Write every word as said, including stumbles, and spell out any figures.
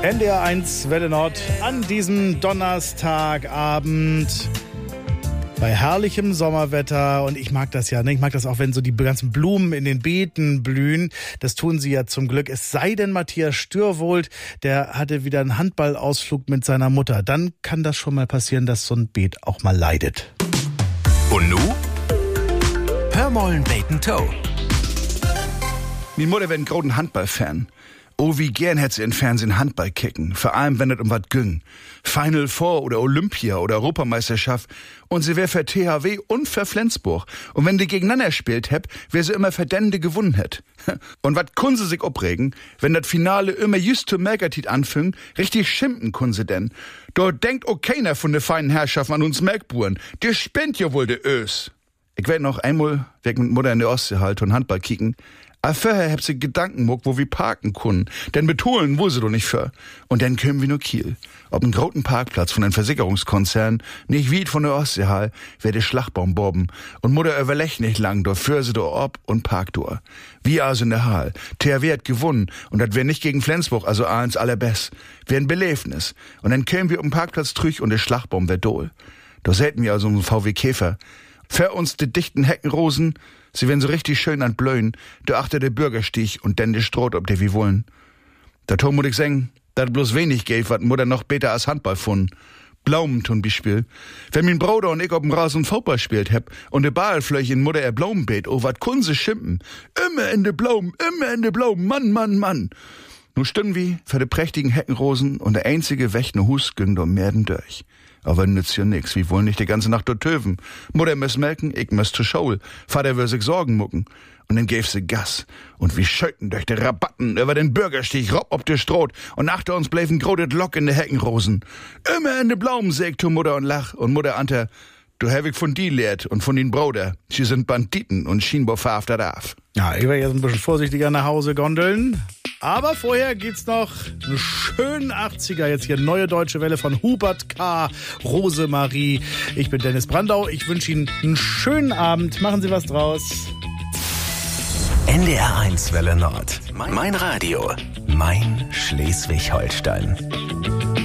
N D R eins Welle Nord an diesem Donnerstagabend bei herrlichem Sommerwetter. Und ich mag das ja, ne? Ich mag das auch, wenn so die ganzen Blumen in den Beeten blühen. Das tun sie ja zum Glück. Es sei denn, Matthias Stürwold, der hatte wieder einen Handballausflug mit seiner Mutter. Dann kann das schon mal passieren, dass so ein Beet auch mal leidet. Und nu? Hör mollen Beten Toe. Mi Mutter wär ein großen Handballfan. Oh, wie gern hätt sie in Fernsehen Handball kicken. Vor allem, wenn es um wat ging. Final Four oder Olympia oder Europameisterschaft. Und sie wär für T H W und für Flensburg. Und wenn die gegeneinander spielt hätt, wär sie immer für Dende gewonnen hätt. Und wat kun sie sich opregen, wenn das Finale immer just zu Merkertit anfing, richtig schimpfen kun sie denn. Dort denkt auch keiner von de feinen Herrschaften an uns Merkburen. Die spinnt ja wohl de Ös. Ich werd noch einmal weg mit Mutter in der Ostsee halt und Handball kicken. Aber vorher hab sie Gedanken muck, wo wir parken können. Denn betonen wo sie doch nicht für. Und dann können wir nur Kiel. Ob ein großen Parkplatz von einem Versicherungskonzern, nicht wie von der Ostseehall, wär der Schlagbaum bobben. Und Mutter überlegt nicht lang, dort für sie doch ob und parkt dort. Wir also in der Hall. T H W hat gewonnen. Und das wär nicht gegen Flensburg, also eins allerbest. Wär ein Belebnis. Und dann kämen wir um den Parkplatz trüch und der Schlagbaum wär dohl. Da säten wir also einen V W Käfer. Für uns die dichten Heckenrosen, sie werden so richtig schön an Blöen, der achter der Bürgerstieg und denn der Stroh, ob der wie wollen. Da tun muss ich sagen, dat bloß wenig gäf, wat Mutter noch besser als Handball fun. Blaumen tun Beispiel. Wenn mein Bruder und ich auf dem Rasen Fußball spielt heb und de Ball flöch in Mutter er Blumenbeet, oh wat kun se schimpen. Immer in de Blumen, immer in de Blumen, Mann, Mann, Mann. Nu stünden wie für de prächtigen Heckenrosen und der einzige wächne Hus ging do Merden durch. Aber nützt ja nix, wir wollen nicht die ganze Nacht dort töven. Mutter muss melken, ich muss zur Schule. Vater will sich Sorgen mucken. Und dann gäf sie Gas. Und wir schöten durch die Rabatten über den Bürgerstieg, rob ob der Stroh. Und nach uns bleiben grodet Lock in de Heckenrosen. Immer in de Blaumen, sägt tu Mutter und lach. Und Mutter ante, du hab ich von die lehrt und von den Bruder. Sie sind Banditen und Schienbau verhaftet darf. Ja, ich werde jetzt ein bisschen vorsichtiger nach Hause gondeln. Aber vorher geht's noch einen schönen achtziger. Jetzt hier Neue Deutsche Welle von Hubert K. Rosemarie. Ich bin Dennis Brandau. Ich wünsche Ihnen einen schönen Abend. Machen Sie was draus. N D R eins Welle Nord. Mein Radio. Mein Schleswig-Holstein.